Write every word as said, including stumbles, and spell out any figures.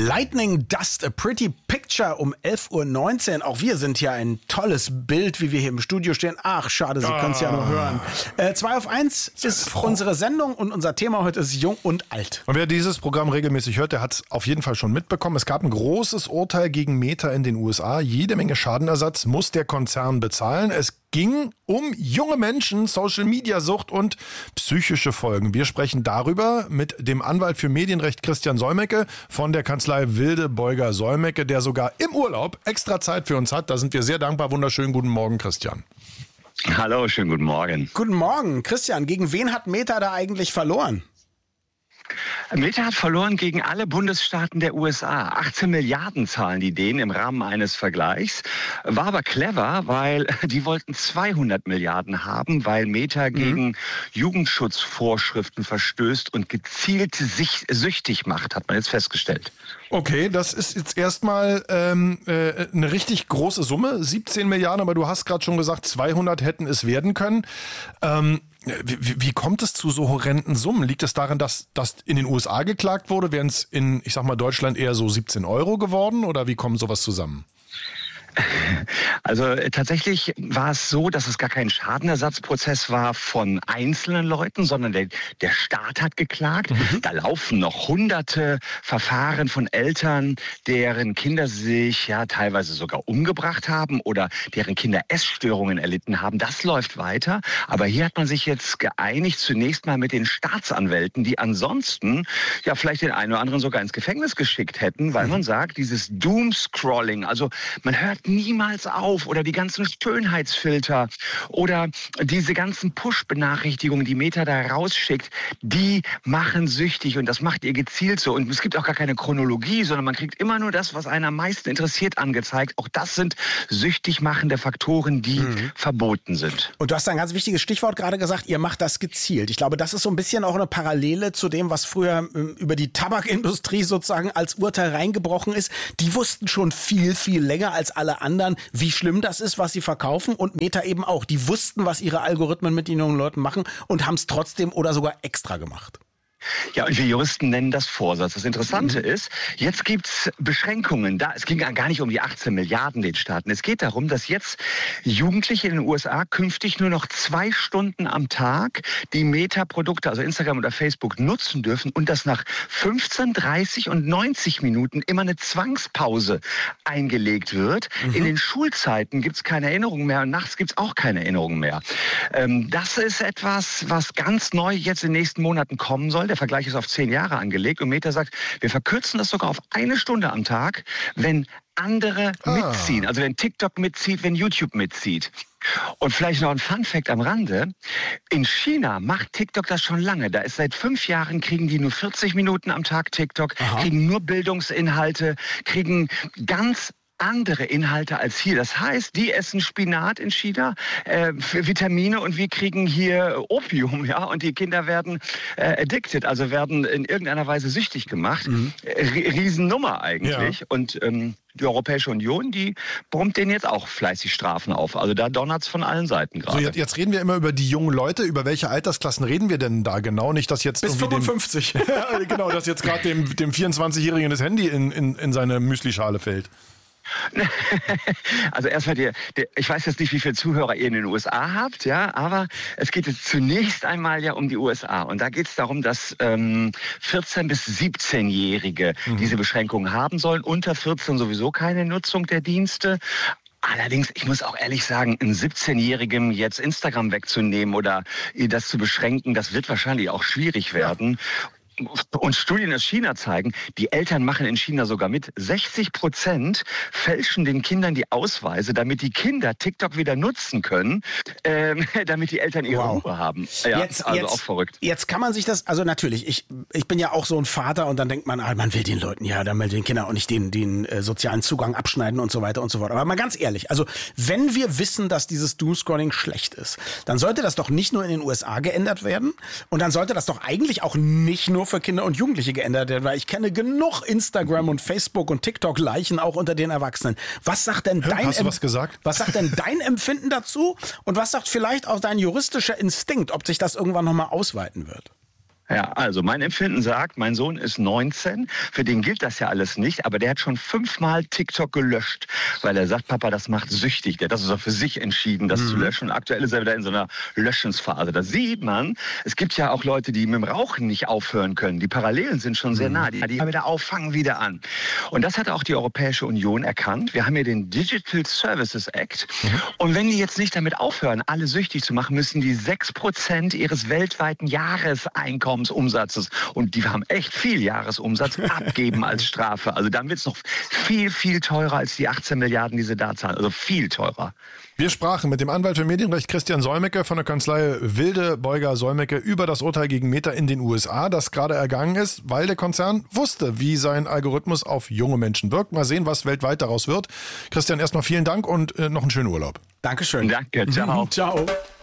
Lightning Dust, a pretty picture um elf Uhr neunzehn. Auch wir sind hier ein tolles Bild, wie wir hier im Studio stehen. Ach, schade, Sie ah. können es ja nur hören. Äh, zwei auf eins ist unsere Sendung und unser Thema heute ist Jung und Alt. Und wer dieses Programm regelmäßig hört, der hat es auf jeden Fall schon mitbekommen. Es gab ein großes Urteil gegen Meta in den U S A. Jede Menge Schadenersatz muss der Konzern bezahlen. Es ging um junge Menschen, Social-Media-Sucht und psychische Folgen. Wir sprechen darüber mit dem Anwalt für Medienrecht Christian Solmecke von der Kanzlei Wilde Beuger Solmecke, der sogar im Urlaub extra Zeit für uns hat. Da sind wir sehr dankbar. Wunderschönen guten Morgen, Christian. Hallo, schönen guten Morgen. Guten Morgen. Christian, gegen wen hat Meta da eigentlich verloren? Meta hat verloren gegen alle Bundesstaaten der U S A. achtzehn Milliarden zahlen die denen im Rahmen eines Vergleichs. War aber clever, weil die wollten zweihundert Milliarden haben, weil Meta mhm. gegen Jugendschutzvorschriften verstößt und gezielt sich süchtig macht, hat man jetzt festgestellt. Okay, das ist jetzt erstmal ähm, äh, eine richtig große Summe, siebzehn Milliarden, aber du hast gerade schon gesagt, zweihundert hätten es werden können. Ähm, Wie, wie kommt es zu so horrenden Summen? Liegt es daran, dass das in den U S A geklagt wurde? Wären es in, ich sag mal, Deutschland eher so siebzehn Euro geworden? Oder wie kommt sowas zusammen? Also tatsächlich war es so, dass es gar kein Schadenersatzprozess war von einzelnen Leuten, sondern der, der Staat hat geklagt. Mhm. Da laufen noch hunderte Verfahren von Eltern, deren Kinder sich ja teilweise sogar umgebracht haben oder deren Kinder Essstörungen erlitten haben. Das läuft weiter. Aber hier hat man sich jetzt geeinigt, zunächst mal mit den Staatsanwälten, die ansonsten ja vielleicht den einen oder anderen sogar ins Gefängnis geschickt hätten, weil mhm. man sagt, dieses Doomscrolling, also man hört niemals auf oder die ganzen Schönheitsfilter oder diese ganzen Push-Benachrichtigungen, die Meta da rausschickt, die machen süchtig und das macht ihr gezielt so. Und es gibt auch gar keine Chronologie, sondern man kriegt immer nur das, was einen am meisten interessiert, angezeigt. Auch das sind süchtig machende Faktoren, die mhm. verboten sind. Und du hast ein ganz wichtiges Stichwort gerade gesagt, ihr macht das gezielt. Ich glaube, das ist so ein bisschen auch eine Parallele zu dem, was früher ähm, über die Tabakindustrie sozusagen als Urteil reingebrochen ist. Die wussten schon viel, viel länger als alle anderen, wie schlimm das ist, was sie verkaufen, und Meta eben auch. Die wussten, was ihre Algorithmen mit den jungen Leuten machen und haben es trotzdem oder sogar extra gemacht. Ja, und wir Juristen nennen das Vorsatz. Das Interessante mhm. ist, jetzt gibt's Beschränkungen. Da, es ging gar nicht um die achtzehn Milliarden den Staaten. Es geht darum, dass jetzt Jugendliche in den U S A künftig nur noch zwei Stunden am Tag die Meta-Produkte, also Instagram oder Facebook, nutzen dürfen und dass nach fünfzehn, dreißig und neunzig Minuten immer eine Zwangspause eingelegt wird. Mhm. In den Schulzeiten gibt's keine Erinnerungen mehr und nachts gibt's auch keine Erinnerungen mehr. Ähm, das ist etwas, was ganz neu jetzt in den nächsten Monaten kommen soll. Der Vergleich ist auf zehn Jahre angelegt und Meta sagt, wir verkürzen das sogar auf eine Stunde am Tag, wenn andere ah. mitziehen. Also wenn TikTok mitzieht, wenn YouTube mitzieht. Und vielleicht noch ein Fun-Fact am Rande. In China macht TikTok das schon lange. Da ist seit fünf Jahren, kriegen die nur vierzig Minuten am Tag TikTok, Aha. kriegen nur Bildungsinhalte, kriegen ganz andere Inhalte als hier. Das heißt, die essen Spinat in China äh, für Vitamine und wir kriegen hier Opium, ja, und die Kinder werden äh, addicted, also werden in irgendeiner Weise süchtig gemacht. Mhm. R- Riesennummer eigentlich. Ja. Und ähm, die Europäische Union, die brummt denen jetzt auch fleißig Strafen auf. Also da donnert's von allen Seiten gerade. So, jetzt, jetzt reden wir immer über die jungen Leute. Über welche Altersklassen reden wir denn da genau? Nicht, dass jetzt bis fünfundfünfzig. Dem, ja, genau, dass jetzt gerade dem, dem vierundzwanzigjährigen das Handy in, in, in seine Müslischale fällt. Also erstmal, die, die, ich weiß jetzt nicht, wie viele Zuhörer ihr in den U S A habt, ja, aber es geht jetzt zunächst einmal ja um die U S A. Und da geht es darum, dass ähm, vierzehn- bis siebzehnjährige mhm. diese Beschränkungen haben sollen. Unter vierzehn sowieso keine Nutzung der Dienste. Allerdings, ich muss auch ehrlich sagen, einem siebzehnjährigen jetzt Instagram wegzunehmen oder das zu beschränken, das wird wahrscheinlich auch schwierig werden. Ja. Und Studien aus China zeigen, die Eltern machen in China sogar mit. sechzig Prozent fälschen den Kindern die Ausweise, damit die Kinder TikTok wieder nutzen können, ähm, damit die Eltern ihre wow. Ruhe haben. Ja, jetzt, also jetzt, auch verrückt. Jetzt kann man sich das, also natürlich, ich, ich bin ja auch so ein Vater und dann denkt man, ah, man will den Leuten ja, dann will den Kindern auch nicht den, den äh, sozialen Zugang abschneiden und so weiter und so fort. Aber mal ganz ehrlich, also wenn wir wissen, dass dieses Doomscrolling schlecht ist, dann sollte das doch nicht nur in den U S A geändert werden und dann sollte das doch eigentlich auch nicht nur für Kinder und Jugendliche geändert werden, weil ich kenne genug Instagram und Facebook und TikTok-Leichen auch unter den Erwachsenen. Was sagt denn dein Hast du was gesagt? Was sagt denn dein Empfinden dazu und was sagt vielleicht auch dein juristischer Instinkt, ob sich das irgendwann nochmal ausweiten wird? Ja, also mein Empfinden sagt, mein Sohn ist neunzehn, für den gilt das ja alles nicht, aber der hat schon fünfmal TikTok gelöscht, weil er sagt, Papa, das macht süchtig. Der hat das also für sich entschieden, das mhm. zu löschen. Und aktuell ist er wieder in so einer Löschensphase. Da sieht man, es gibt ja auch Leute, die mit dem Rauchen nicht aufhören können. Die Parallelen sind schon sehr nah. Die, die wieder auffangen wieder an. Und das hat auch die Europäische Union erkannt. Wir haben hier den Digital Services Act. Mhm. Und wenn die jetzt nicht damit aufhören, alle süchtig zu machen, müssen die sechs Prozent ihres weltweiten Jahreseinkommens Umsatzes, und die haben echt viel Jahresumsatz, abgeben als Strafe. Also dann wird es noch viel, viel teurer als die achtzehn Milliarden, die sie da zahlen. Also viel teurer. Wir sprachen mit dem Anwalt für Medienrecht Christian Solmecke von der Kanzlei Wilde Beuger Solmecke über das Urteil gegen Meta in den U S A, das gerade ergangen ist, weil der Konzern wusste, wie sein Algorithmus auf junge Menschen wirkt. Mal sehen, was weltweit daraus wird. Christian, erstmal vielen Dank und äh, noch einen schönen Urlaub. Dankeschön. Danke, ciao. Ciao.